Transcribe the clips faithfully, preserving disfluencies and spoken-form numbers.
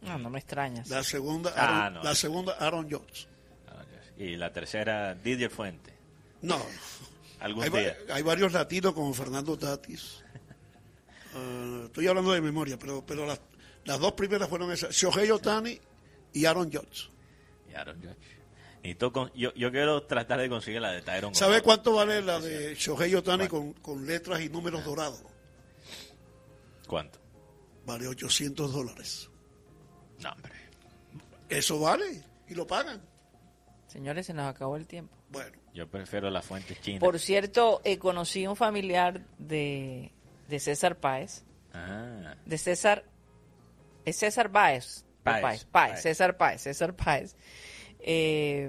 No, no me extrañas. La segunda, Ah, Aaron, no. la segunda, Aaron Judge. Y la tercera, Didier Fuente. No. Algún Hay, va- día. hay varios latinos como Fernando Tatis. Uh, estoy hablando de memoria, pero pero las, las dos primeras fueron esas, Shohei Ohtani y Aaron Judge. Y Aaron Judge. Y tú con- yo, yo quiero tratar de conseguir la de Tyron. ¿Sabe Gordon. cuánto vale la de Shohei Ohtani ¿Cuánto? con, con letras y números dorados? ¿Cuánto? Vale ochocientos dólares. No, hombre. Eso vale y lo pagan. Señores, se nos acabó el tiempo. Bueno, Yo prefiero las fuentes chinas. Por cierto, eh, conocí un familiar de, de César Páez. Ah, De César. Es César Báez. o Páez, Páez, Páez, Páez. César Páez, César Páez. Eh,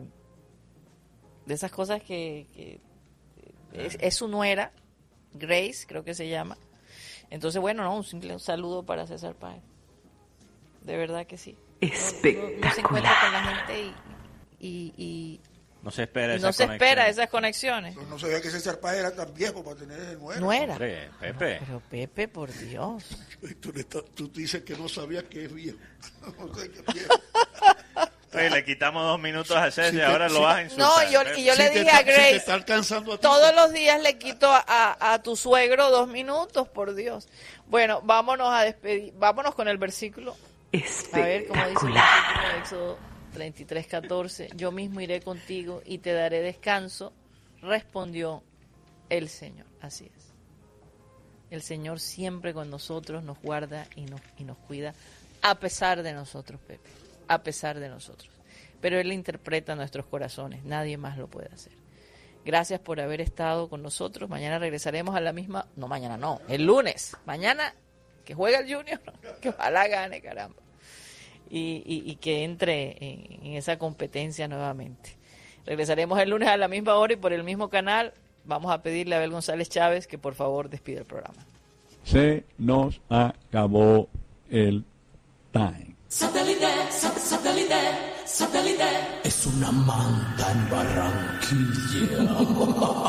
de esas cosas que, que es, es su nuera, Grace, creo que se llama. Entonces, bueno, no, un simple saludo para César Páez. De verdad que sí. Espectacular. No se encuentra con la gente y, y, y, no se espera y esa no se conexión. espera esas conexiones. no sabía que César Páez era tan viejo para tener el nuero. No era. Hombre, Pepe. Pero Pepe, por Dios. Tú, le estás- tú dices que no sabías que es viejo. No sé qué es viejo. Oye, le quitamos dos minutos a César Sí, y te- ahora sí. lo vas a insultar. No, yo, y yo Si le te dije está- a si te Grace, está alcanzando a ti, todos los días le quito a, a, a tu suegro dos minutos, por Dios. Bueno, vámonos a despedir, vámonos con el versículo. A ver, como dice el Espectacular. versículo de Éxodo treinta y tres, catorce. Yo mismo iré contigo y te daré descanso, respondió el Señor. Así es. El Señor siempre con nosotros nos guarda y nos, y nos cuida, a pesar de nosotros, Pepe, a pesar de nosotros. Pero Él interpreta nuestros corazones, nadie más lo puede hacer. Gracias por haber estado con nosotros. Mañana regresaremos a la misma, no mañana no, el lunes. Mañana que juega el Junior, que ojalá gane, caramba. Y, y, y que entre en, en esa competencia nuevamente. Regresaremos el lunes a la misma hora y por el mismo canal. Vamos a pedirle a Abel González Chávez que por favor despida el programa. Se nos acabó el time. Satélite, sat- satélite, satélite. Es una manta en Barranquilla.